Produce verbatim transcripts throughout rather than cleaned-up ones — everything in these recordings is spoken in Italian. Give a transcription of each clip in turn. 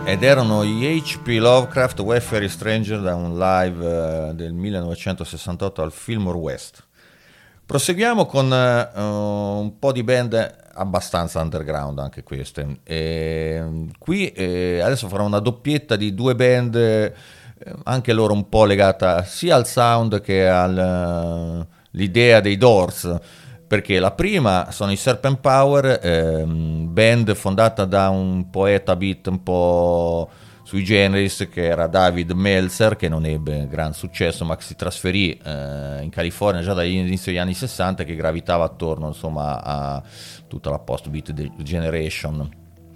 Ed erano gli H P Lovecraft Wayfaring Stranger da un live uh, del millenovecentosessantotto al Fillmore West. Proseguiamo con uh, un po' di band abbastanza underground anche queste. E, qui eh, adesso farò una doppietta di due band, eh, anche loro un po' legata sia al sound che all'idea uh, dei Doors. Perché la prima sono i Serpent Power, ehm, band fondata da un poeta beat un po' sui generis che era David Meltzer, che non ebbe gran successo ma che si trasferì eh, in California già dall'inizio degli anni sessanta, che gravitava attorno insomma a tutta la post-beat generation.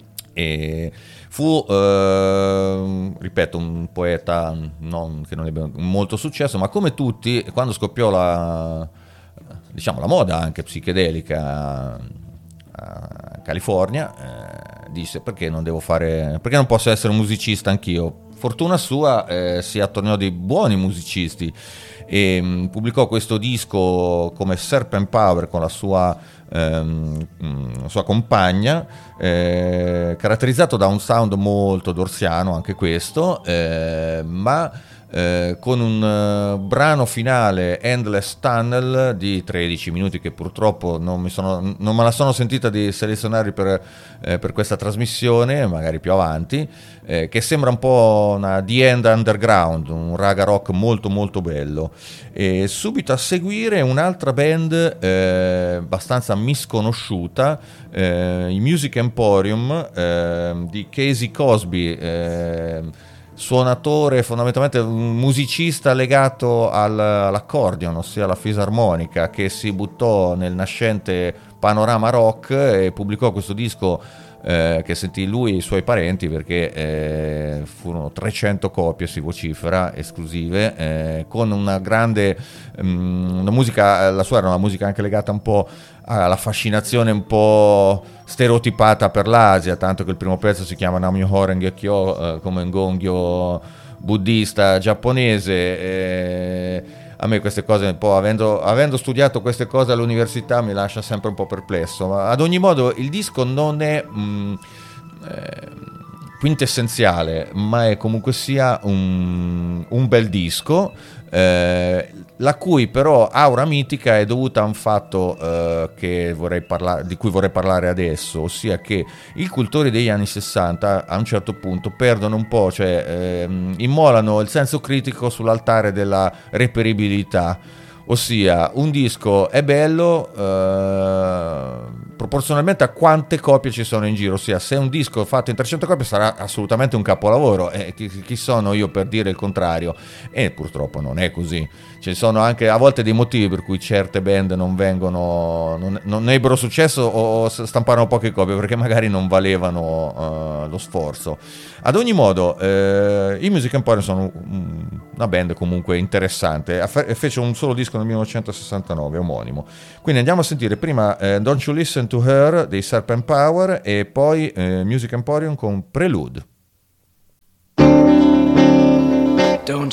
E fu, eh, ripeto, un poeta non, che non ebbe molto successo, ma come tutti, quando scoppiò la... diciamo la moda anche psichedelica a California, eh, disse perché non devo fare, perché non posso essere un musicista anch'io. Fortuna sua, eh, si attorniò dei buoni musicisti e mh, pubblicò questo disco come Serpent Power con la sua, ehm, mh, sua compagna, eh, caratterizzato da un sound molto dorsiano anche questo, eh, ma Eh, con un uh, brano finale, Endless Tunnel, di tredici minuti, che purtroppo non, mi sono, non me la sono sentita di selezionare per, eh, per questa trasmissione, magari più avanti, eh, che sembra un po' una The End Underground, un raga rock molto molto bello. E subito a seguire un'altra band eh, abbastanza misconosciuta, eh, i Music Emporium, eh, di Casey Cosby, eh, suonatore, fondamentalmente un musicista legato al, all'accordion, ossia alla fisarmonica, che si buttò nel nascente panorama rock e pubblicò questo disco eh, che sentì lui e i suoi parenti, perché eh, furono trecento copie, si vocifera, esclusive, eh, con una grande um, una musica, la sua era una musica anche legata un po' alla fascinazione un po' stereotipata per l'Asia, tanto che il primo pezzo si chiama Namyo Horengyo Kyo, eh, come un gongyo buddista giapponese. Eh, a me queste cose un po', avendo, avendo studiato queste cose all'università, mi lascia sempre un po' perplesso. Ma ad ogni modo il disco non è mh, eh, quintessenziale, ma è comunque sia un, un bel disco, eh, la cui però aura mitica è dovuta a un fatto eh, che vorrei parlare, di cui vorrei parlare adesso, ossia che i cultori degli anni sessanta a un certo punto perdono un po', cioè ehm, immolano il senso critico sull'altare della reperibilità, ossia un disco è bello eh, proporzionalmente a quante copie ci sono in giro, ossia se un disco fatto in trecento copie sarà assolutamente un capolavoro, e chi, chi sono io per dire il contrario? E purtroppo non è così. Ci sono anche a volte dei motivi per cui certe band non vengono, non, non ebbero successo o stamparono poche copie, perché magari non valevano uh, lo sforzo. Ad ogni modo, eh, i Music Emporium sono una band comunque interessante, fece un solo disco nel millenovecentosessantanove omonimo. Quindi andiamo a sentire prima eh, Don't You Listen to Her dei Serpent Power e poi eh, Music Emporium con Prelude. Don't